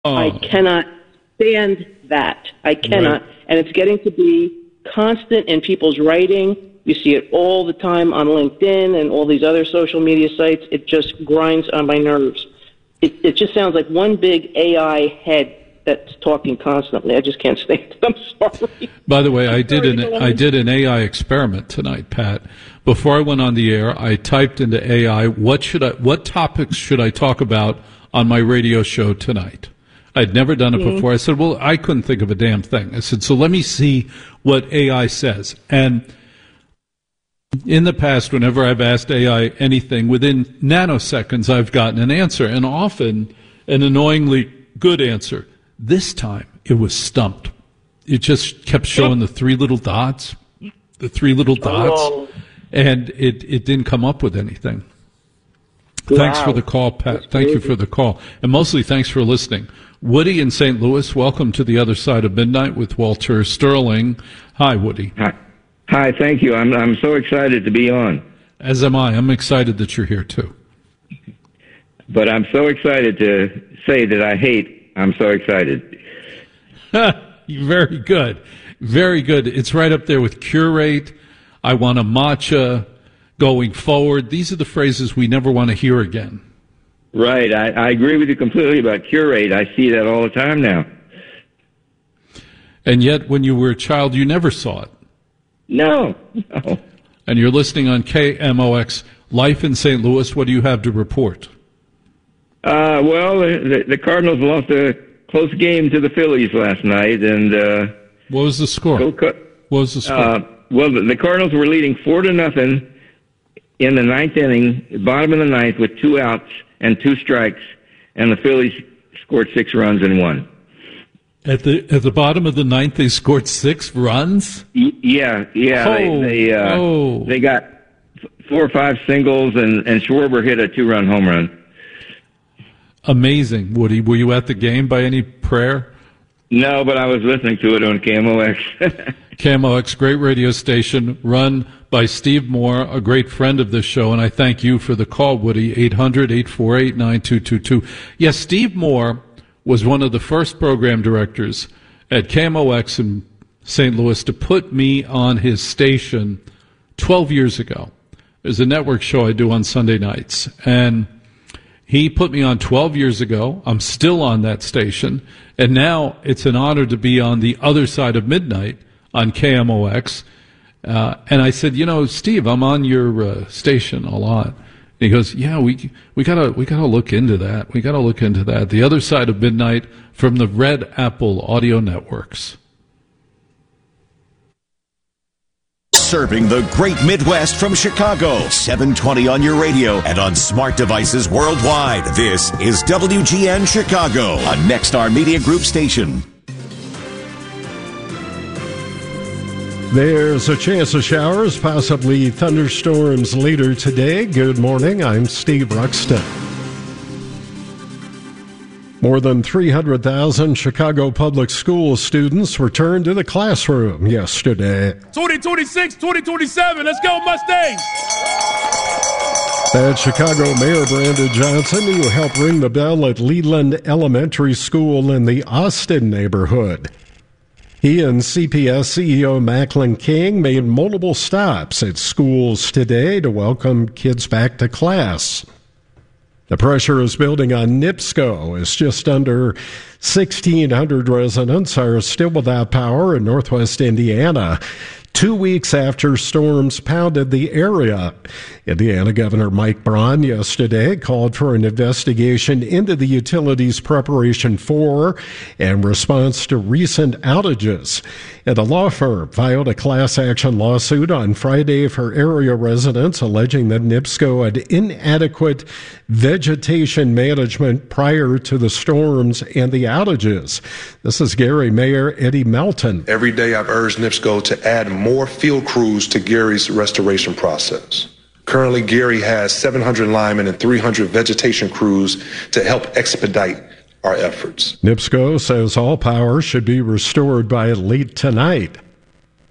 I cannot stand that. I cannot. Right. And it's getting to be constant in people's writing. You see it all the time on LinkedIn and all these other social media sites. It just grinds on my nerves. It just sounds like one big AI head that's talking constantly. I just can't stand it. I'm sorry. By the way, I did an AI experiment tonight, Pat. Before I went on the air, I typed into AI, what topics should I talk about on my radio show tonight? I'd never done it before. I said, well, I couldn't think of a damn thing. I said, so let me see what AI says. And in the past, whenever I've asked AI anything, within nanoseconds, I've gotten an answer, and often an annoyingly good answer. This time, it was stumped. It just kept showing the three little dots, and it didn't come up with anything. Wow. Thanks for the call, Pat. Thank you for the call. And mostly thanks for listening. Woody in St. Louis, welcome to the other side of midnight with Walter Sterling. Hi, Woody. Hi, thank you. I'm so excited to be on. As am I. I'm excited that you're here, too. But I'm so excited to say that I'm so excited. Very good. Very good. It's right up there with curate, I want a matcha, going forward. These are the phrases we never want to hear again. Right. I agree with you completely about curate. I see that all the time now. And yet, when you were a child, you never saw it. No. And you're listening on KMOX, Life in St. Louis. What do you have to report? Well, the Cardinals lost a close game to the Phillies last night, and what was the score? What was the score? Well, the Cardinals were leading 4-0 in the ninth inning, bottom of the ninth, with 2 outs and 2 strikes, and the Phillies scored 6 runs and won. At the bottom of the ninth, they scored 6 runs. Yeah. They got 4 or 5 singles, and Schwarber hit a 2-run home run. Amazing, Woody. Were you at the game by any prayer? No, but I was listening to it on KMOX. KMOX, great radio station, run by Steve Moore, a great friend of this show, and I thank you for the call, Woody, 800-848-9222. Yes, Steve Moore was one of the first program directors at KMOX in St. Louis to put me on his station 12 years ago. There's a network show I do on Sunday nights, and he put me on 12 years ago. I'm still on that station. And now it's an honor to be on the other side of midnight on KMOX. And I said, Steve, I'm on your station a lot. And he goes, yeah, we gotta look into that. We gotta look into that. The other side of midnight from the Red Apple Audio Networks. Serving the great Midwest from Chicago. 720 on your radio and on smart devices worldwide. This is WGN Chicago, a Nexstar Media Group station. There's a chance of showers, possibly thunderstorms later today. Good morning, I'm Steve Ruxton. More than 300,000 Chicago public school students returned to the classroom yesterday. 2026, 2027, let's go Mustangs! That's Chicago Mayor Brandon Johnson, who helped ring the bell at Leland Elementary School in the Austin neighborhood. He and CPS CEO Macklin King made multiple stops at schools today to welcome kids back to class. The pressure is building on NIPSCO as just under 1,600 residents are still without power in northwest Indiana, 2 weeks after storms pounded the area. Indiana Governor Mike Braun yesterday called for an investigation into the utility's preparation for and response to recent outages. And the law firm filed a class action lawsuit on Friday for area residents alleging that NIPSCO had inadequate vegetation management prior to the storms and the outages. This is Gary Mayor Eddie Melton. Every day I've urged NIPSCO to add more field crews to Gary's restoration process. Currently, Gary has 700 linemen and 300 vegetation crews to help expedite our efforts. NIPSCO says all power should be restored by late tonight.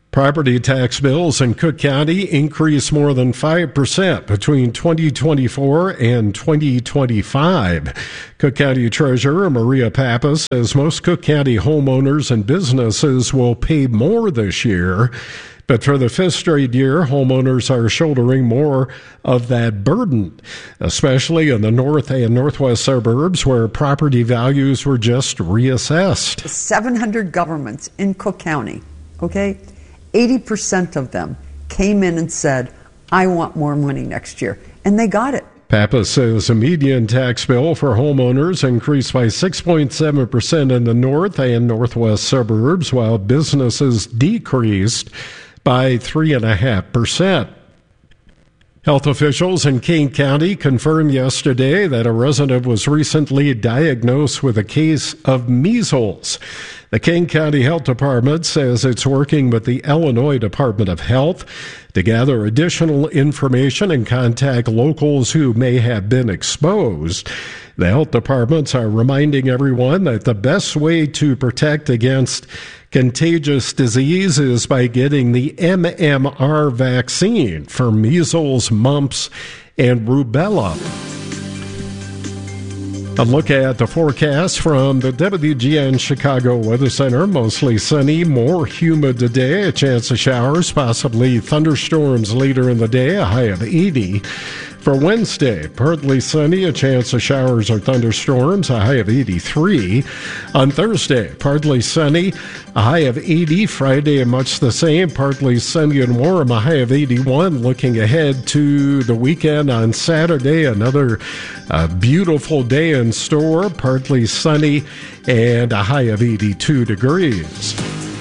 Property tax bills in Cook County increased more than 5% between 2024 and 2025. Cook County Treasurer Maria Pappas says most Cook County homeowners and businesses will pay more this year. But for the fifth straight year, homeowners are shouldering more of that burden, especially in the north and northwest suburbs where property values were just reassessed. 700 governments in Cook County, okay? 80% of them came in and said, I want more money next year. And they got it. Pappas says a median tax bill for homeowners increased by 6.7% in the north and northwest suburbs, while businesses decreased by 3.5%. Health officials in Kane County confirmed yesterday that a resident was recently diagnosed with a case of measles. The Kane County Health Department says it's working with the Illinois Department of Health to gather additional information and contact locals who may have been exposed. The health departments are reminding everyone that the best way to protect against contagious disease is by getting the MMR vaccine for measles, mumps, and rubella. A look at the forecast from the WGN Chicago Weather Center. Mostly sunny, more humid today. A chance of showers, possibly thunderstorms later in the day. A high of 80. For Wednesday, partly sunny, a chance of showers or thunderstorms, a high of 83. On Thursday, partly sunny, a high of 80. Friday, much the same, partly sunny and warm, a high of 81. Looking ahead to the weekend on Saturday, another beautiful day in store, partly sunny and a high of 82 degrees.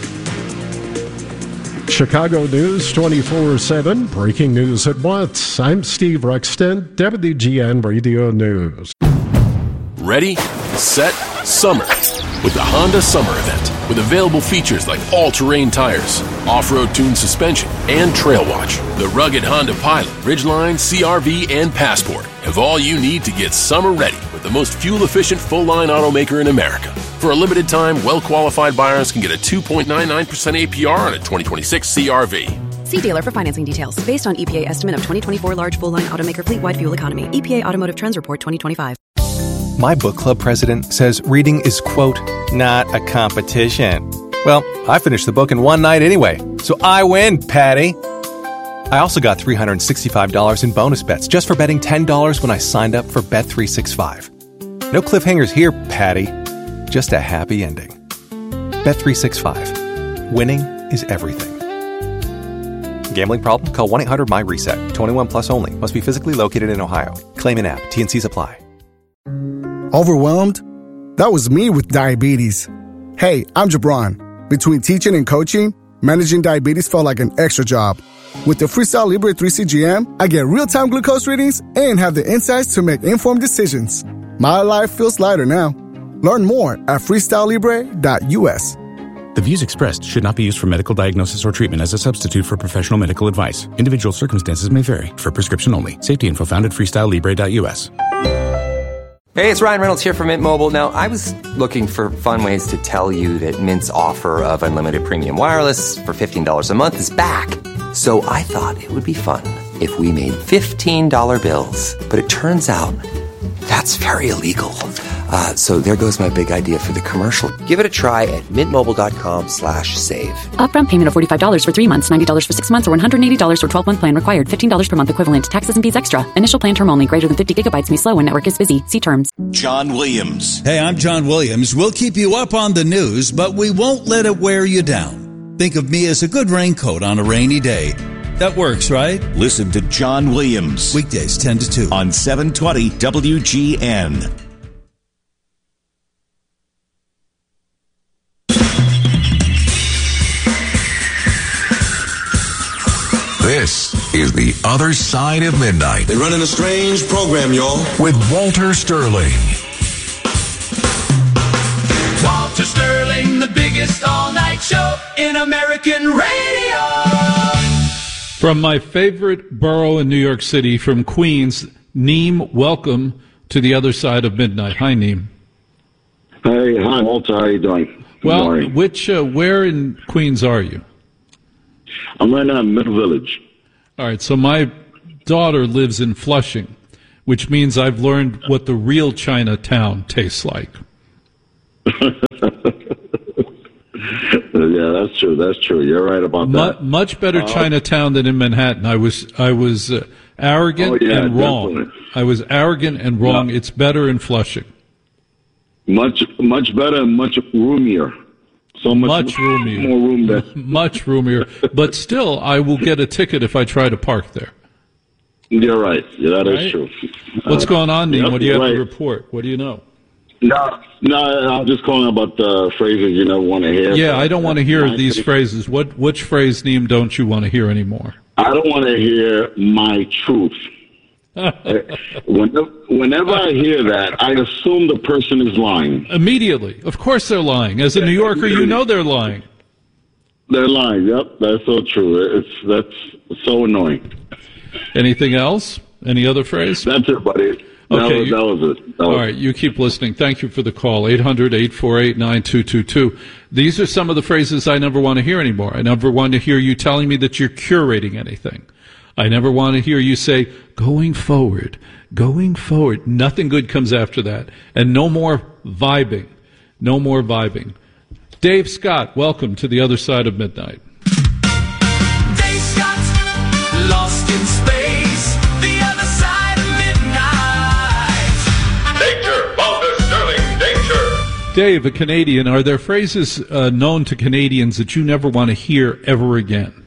Chicago News 24/7, breaking news at once. I'm Steve Ruxton, WGN Radio News. Ready, set, summer. With the Honda Summer Event. With available features like all-terrain tires, off-road tuned suspension, and Trail Watch. The rugged Honda Pilot, Ridgeline, CR-V, and Passport have all you need to get summer ready with the most fuel-efficient full-line automaker in America. For a limited time, well-qualified buyers can get a 2.99% APR on a 2026 CR-V. See dealer for financing details. Based on EPA estimate of 2024 large full-line automaker fleet-wide fuel economy. EPA Automotive Trends Report 2025. My book club president says reading is, quote, not a competition. Well, I finished the book in one night anyway, so I win, Patty. I also got $365 in bonus bets just for betting $10 when I signed up for Bet365. No cliffhangers here, Patty. Just a happy ending. Bet365. Winning is everything. Gambling problem? Call 1-800-MY-RESET. 21 plus only. Must be physically located in Ohio. Claim in app. T&Cs apply. Overwhelmed? That was me with diabetes. Hey, I'm Jabron. Between teaching and coaching, managing diabetes felt like an extra job. With the Freestyle Libre 3CGM, I get real-time glucose readings and have the insights to make informed decisions. My life feels lighter now. Learn more at freestylelibre.us. The views expressed should not be used for medical diagnosis or treatment as a substitute for professional medical advice. Individual circumstances may vary. For prescription only. Safety info found at freestylelibre.us. Hey, it's Ryan Reynolds here from Mint Mobile. Now, I was looking for fun ways to tell you that Mint's offer of unlimited premium wireless for $15 a month is back. So I thought it would be fun if we made $15 bills. But it turns out that's very illegal. So there goes my big idea for the commercial. Give it a try at mintmobile.com/save. Upfront payment of $45 for 3 months, $90 for 6 months, or $180 for 12-month plan required. $15 per month equivalent. Taxes and fees extra. Initial plan term only. Greater than 50 gigabytes may slow when network is busy. See terms. John Williams. Hey, I'm John Williams. We'll keep you up on the news, but we won't let it wear you down. Think of me as a good raincoat on a rainy day. That works, right? Listen to John Williams. Weekdays 10 to 2. On 720 WGN. This is The Other Side of Midnight. They're running a strange program, y'all. With Walter Sterling. Walter Sterling, the biggest all-night show in American radio. From my favorite borough in New York City, from Queens, Neem, welcome to The Other Side of Midnight. Hi, Neem. Hey, hi, Walter. How you doing? Well, where in Queens are you? I'm right now in Middle Village. All right, so my daughter lives in Flushing, which means I've learned what the real Chinatown tastes like. Yeah, that's true. That's true. You're right about that. Much better Chinatown than in Manhattan. I was arrogant and wrong. Definitely. I was arrogant and wrong. It's better in Flushing. Much better and much roomier. So much roomier. More room there. Much roomier. But still, I will get a ticket if I try to park there. You're right. Yeah, that is true. What's going on, Dean? Yep, What do you have right. to report? What do you know? No, I'm just calling about the phrases you never want to hear. Yeah, I don't want to hear these phrases. Which phrase, Neem, don't you want to hear anymore? I don't want to hear my truth. Whenever I hear that, I assume the person is lying. Immediately. Of course they're lying. As a New Yorker, you know they're lying. They're lying. Yep, that's so true. That's so annoying. Anything else? Any other phrase? That's it, buddy. Okay, that was it. All right, you keep listening. Thank you for the call. 800-848-9222. These are some of the phrases I never want to hear anymore. I never want to hear you telling me that you're curating anything. I never want to hear you say, going forward. Nothing good comes after that. And no more vibing. No more vibing. Dave Scott, welcome to the other side of midnight. Dave Scott, lost in space, the other side of midnight. Danger, Walter Sterling, danger. Dave, a Canadian, are there phrases known to Canadians that you never want to hear ever again?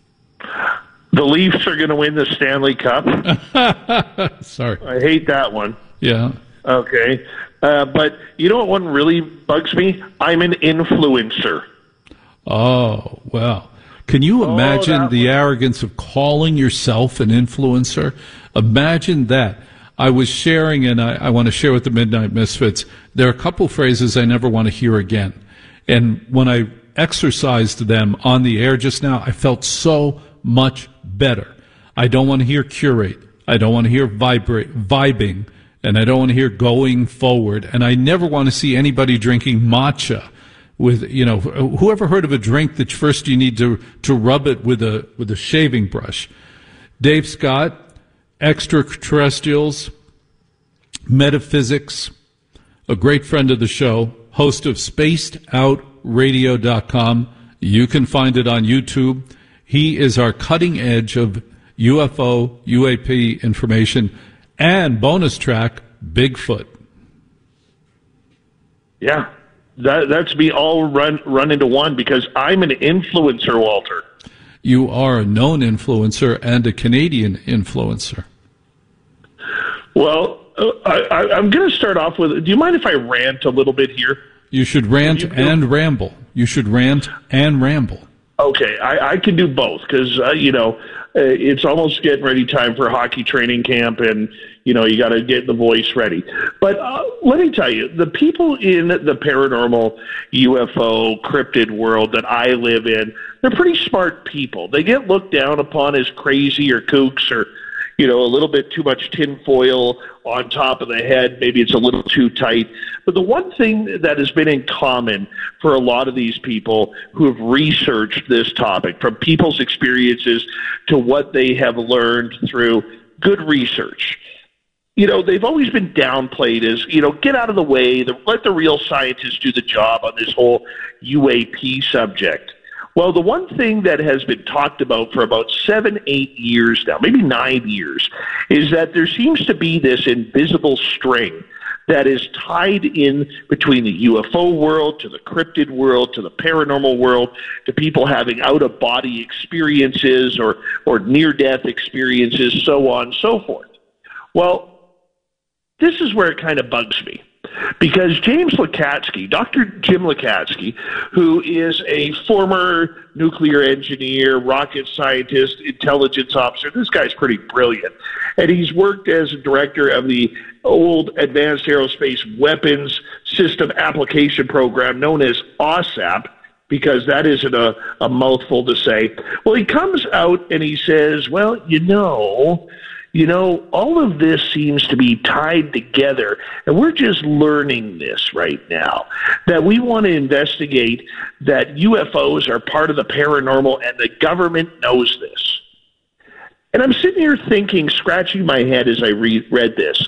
The Leafs are going to win the Stanley Cup. Sorry. I hate that one. Yeah. Okay. But you know what one really bugs me? I'm an influencer. Oh, well. Can you imagine the arrogance of calling yourself an influencer? Imagine that. I was sharing, and I want to share with the Midnight Misfits, there are a couple phrases I never want to hear again. And when I exercised them on the air just now, I felt so much better. I don't want to hear curate. I don't want to hear vibing. And I don't want to hear going forward. And I never want to see anybody drinking matcha with, whoever heard of a drink that first you need to rub it with a shaving brush? Dave Scott, extraterrestrials, metaphysics, a great friend of the show, host of spacedoutradio.com. You can find it on YouTube. He is our cutting edge of UFO, UAP information, and bonus track, Bigfoot. Yeah, that's me all run into one because I'm an influencer, Walter. You are a known influencer and a Canadian influencer. Well, I'm going to start off with, do you mind if I rant a little bit here? You should rant and ramble. You should rant and ramble. Okay, I can do both because, it's almost getting ready time for hockey training camp and, you got to get the voice ready. But let me tell you, the people in the paranormal, UFO, cryptid world that I live in, they're pretty smart people. They get looked down upon as crazy or kooks or, a little bit too much tinfoil on top of the head. Maybe it's a little too tight. But the one thing that has been in common for a lot of these people who have researched this topic, from people's experiences to what they have learned through good research, they've always been downplayed as, get out of the way, let the real scientists do the job on this whole UAP subject. Well, the one thing that has been talked about for about 7-8 years now, maybe 9 years, is that there seems to be this invisible string that is tied in between the UFO world to the cryptid world to the paranormal world to people having out-of-body experiences or near-death experiences, so on and so forth. Well, this is where it kind of bugs me. Because James Lakatsky, Dr. Jim Lakatsky, who is a former nuclear engineer, rocket scientist, intelligence officer, this guy's pretty brilliant. And he's worked as a director of the old Advanced Aerospace Weapons System Application Program known as OSAP, because that isn't a mouthful to say. Well, he comes out and he says, well, All of this seems to be tied together, and we're just learning this right now, that we want to investigate that UFOs are part of the paranormal, and the government knows this. And I'm sitting here thinking, scratching my head as I read this,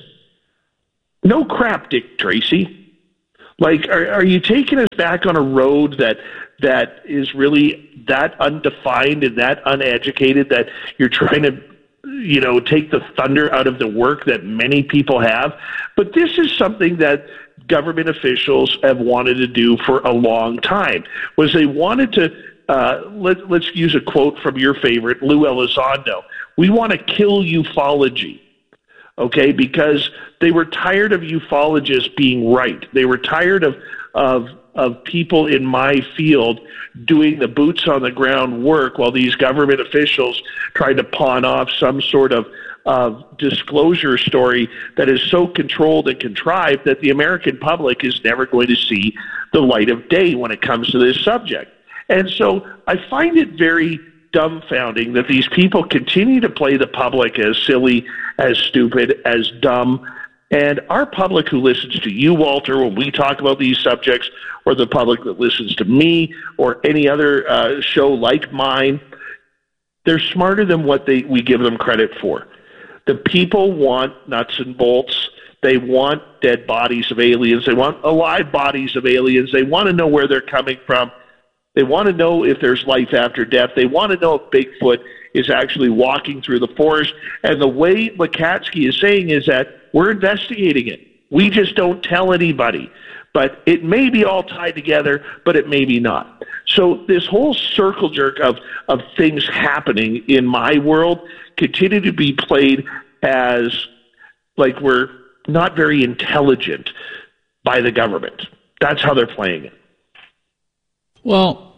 no crap, Dick Tracy. Like, are you taking us back on a road that is really that undefined and that uneducated that you're trying to take the thunder out of the work that many people have? But this is something that government officials have wanted to do for a long time, was they wanted to, let's use a quote from your favorite, Lou Elizondo. We want to kill ufology, okay, because they were tired of ufologists being right. They were tired of people in my field doing the boots on the ground work while these government officials tried to pawn off some sort of disclosure story that is so controlled and contrived that the American public is never going to see the light of day when it comes to this subject. And so I find it very dumbfounding that these people continue to play the public as silly, as stupid, as dumb. And our public who listens to you, Walter, when we talk about these subjects, or the public that listens to me or any other show like mine, they're smarter than what we give them credit for. The people want nuts and bolts. They want dead bodies of aliens. They want alive bodies of aliens. They want to know where they're coming from. They want to know if there's life after death. They want to know if Bigfoot is actually walking through the forest. And the way Lakatsky is saying is that we're investigating it. We just don't tell anybody. But it may be all tied together, but it may be not. So this whole circle jerk of things happening in my world continue to be played as like we're not very intelligent by the government. That's how they're playing it. Well,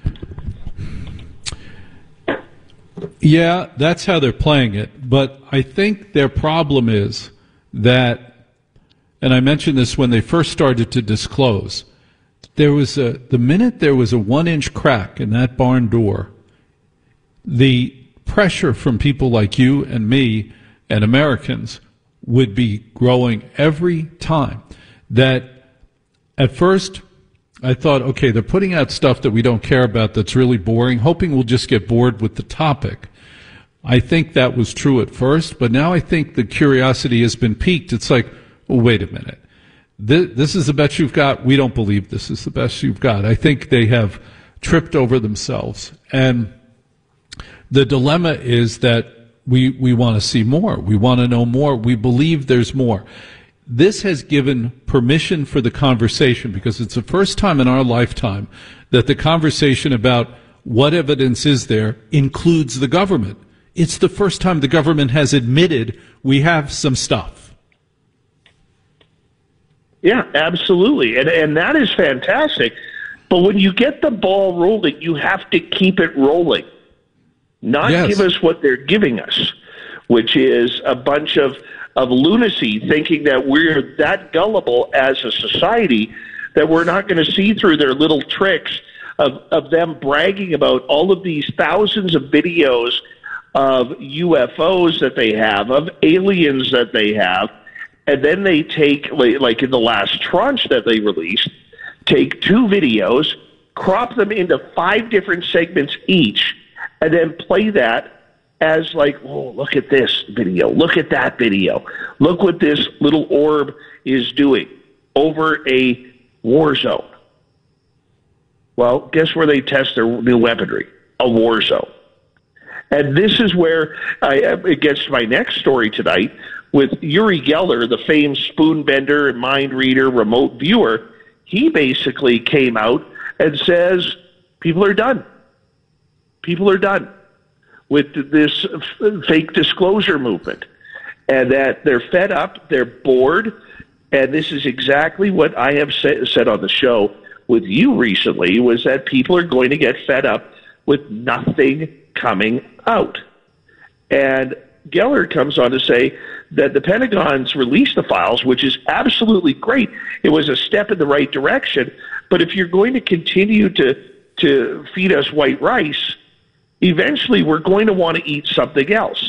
yeah, that's how they're playing it. But I think their problem is that, and I mentioned this when they first started to disclose, the minute there was a 1-inch crack in that barn door, the pressure from people like you and me and Americans would be growing every time. That at first I thought, okay, they're putting out stuff that we don't care about that's really boring, hoping we'll just get bored with the topic. I think that was true at first, but now I think the curiosity has been piqued. It's like, well, wait a minute. This is the best you've got? We don't believe this is the best you've got. I think they have tripped over themselves. And the dilemma is that we want to see more. We want to know more. We believe there's more. This has given permission for the conversation, because it's the first time in our lifetime that the conversation about what evidence is there includes the government. It's the first time the government has admitted we have some stuff. Yeah, absolutely. And that is fantastic. But when you get the ball rolling, you have to keep it rolling. Not give us what they're giving us, which is a bunch of lunacy, thinking that we're that gullible as a society that we're not going to see through their little tricks of them bragging about all of these thousands of videos of UFOs that they have, of aliens that they have, and then they take, like in the last tranche that they released, take 2 videos, crop them into 5 different segments each, and then play that as like, oh, look at this video, look at that video, look what this little orb is doing over a war zone. Well, guess where they test their new weaponry? A war zone. And this is where it gets to my next story tonight with Uri Geller, the famed spoon bender and mind reader, remote viewer. He basically came out and says people are done. People are done with this fake disclosure movement, and that they're fed up, they're bored, and this is exactly what I have said on the show with you recently, was that people are going to get fed up with nothing coming out. And Geller comes on to say that the Pentagon's released the files, which is absolutely great. It was a step in the right direction, but if you're going to continue to feed us white rice, eventually we're going to want to eat something else.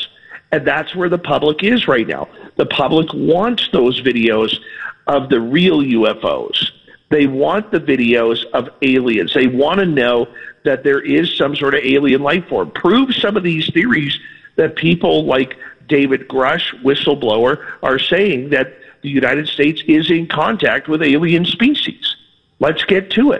And that's where the public is right now. The public wants those videos of the real UFOs. They want the videos of aliens. They want to know that there is some sort of alien life form. Prove some of these theories that people like David Grush, whistleblower, are saying that the United States is in contact with alien species. Let's get to it.